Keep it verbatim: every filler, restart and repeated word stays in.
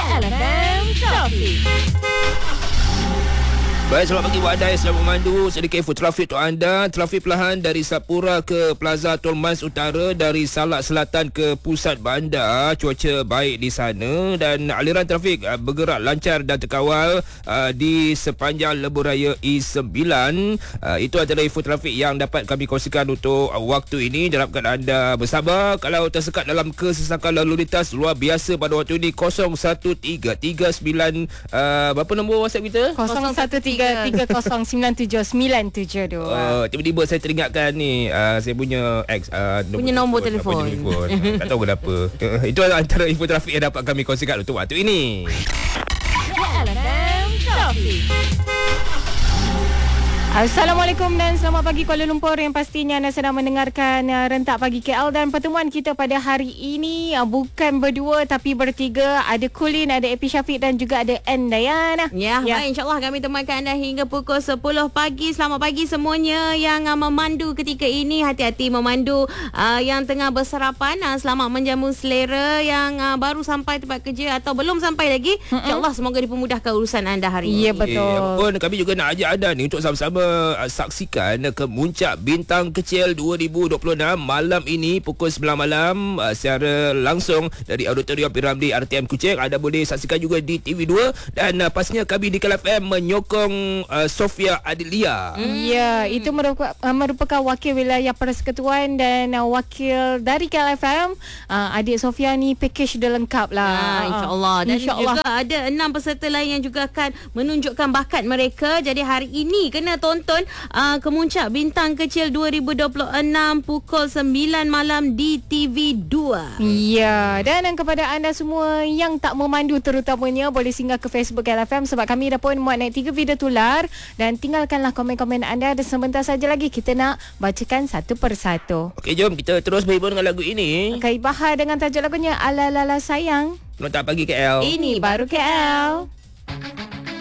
L F M Traffic. Baik, selamat pagi buat anda yang sedang memandu. Sedikit info trafik untuk anda. Trafik perlahan dari Sapura ke Plaza Tol Mas Utara, dari Salak Selatan ke pusat bandar. Cuaca baik di sana dan aliran trafik uh, bergerak lancar dan terkawal uh, di sepanjang lebuh raya I sembilan. Uh, itu adalah info trafik yang dapat kami kongsikan untuk uh, waktu ini. Diharapkan anda bersabar. Kalau tersekat dalam kesesakan lalu lintas luar biasa pada waktu ini, kosong satu tiga tiga sembilan uh, berapa nombor WhatsApp kita? kosong satu tiga tiga kosong sembilan tujuh sembilan tujuh dua. Uh, tiba-tiba saya teringatkan ni uh, saya punya ex uh, Punya nombor telefon, telefon. uh, Tak tahu kenapa. uh, Itu adalah antara info trafik yang dapat kami kongsikan untuk waktu ini. L F M Traffic. Assalamualaikum dan selamat pagi Kuala Lumpur. Yang pastinya anda sedang mendengarkan uh, Rentak Pagi K L, dan pertemuan kita pada hari ini uh, bukan berdua tapi bertiga. Ada Kulin, ada Epi Syafiq dan juga ada N Dayana. Ya, ya. Baik, insyaAllah kami temankan anda hingga pukul sepuluh pagi. Selamat pagi semuanya yang uh, memandu ketika ini. Hati-hati memandu uh, yang tengah bersarapan. Uh, selamat menjamu selera yang uh, baru sampai tempat kerja atau belum sampai lagi. Mm-mm. InsyaAllah semoga dipermudahkan urusan anda hari ini. Ya, betul. Eh, pun kami juga nak ajak anda ni untuk sama-sama saksikan Kemuncak Bintang Kecil dua ribu dua puluh enam malam ini pukul sembilan malam uh, secara langsung dari Auditorium P Ramlee R T M Kuching. Anda boleh saksikan juga di T V dua, dan uh, pastinya kami di K L F M menyokong uh, Sofia Adilia. Mm. Ya, itu merupakan, uh, merupakan wakil wilayah persekutuan dan uh, wakil dari K L F M. uh, Adik Sofia ni package dia lengkap lah. Ha, InsyaAllah. Dan InsyaAllah. juga ada enam peserta lain yang juga akan menunjukkan bakat mereka. Jadi hari ini kena tonton uh, Kemuncak Bintang Kecil dua ribu dua puluh enam pukul sembilan malam di T V dua. Ya, dan kepada anda semua yang tak memandu terutamanya, boleh singgah ke Facebook K L F M sebab kami dah pun muat naik tiga video tular, dan tinggalkanlah komen-komen anda, dan sebentar saja lagi kita nak bacakan satu persatu. Okey, jom kita terus berhibur dengan lagu ini. Kak Ibahar dengan tajuk lagunya Ala Lala Sayang. Rentak Pagi K L. Ini baru K L.